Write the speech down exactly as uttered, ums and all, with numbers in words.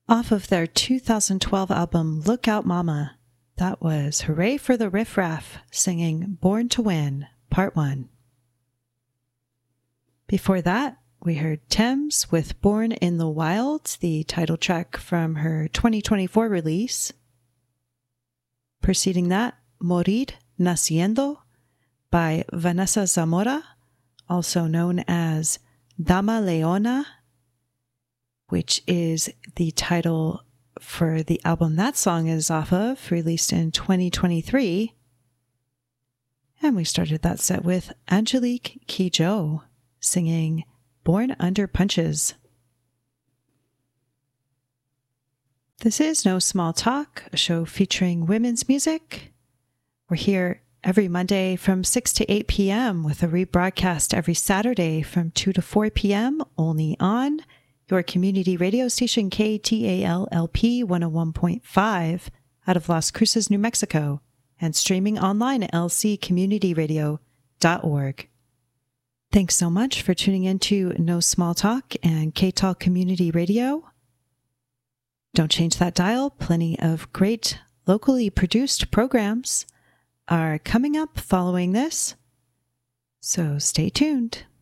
Off of their two thousand twelve album Look Out Mama, that was Hooray for the Riff Raff singing Born to Win, Part one. Before that, we heard Thames with Born in the Wild, the title track from her twenty twenty-four release. Preceding that, Morir Naciendo by Vanessa Zamora, also known as Dama Leona, which is the title for the album that song is off of, released in twenty twenty-three. And we started that set with Angelique Kidjo singing Born Under Punches. This is No Small Talk, a show featuring women's music. We're here every Monday from six to eight p.m. with a rebroadcast every Saturday from two to four p.m. only on your community radio station K T A L L P one oh one point five out of Las Cruces, New Mexico, and streaming online at l c community radio dot org. Thanks so much for tuning in to No Small Talk and K T A L Community Radio. Don't change that dial. Plenty of great locally produced programs are coming up following this, so stay tuned.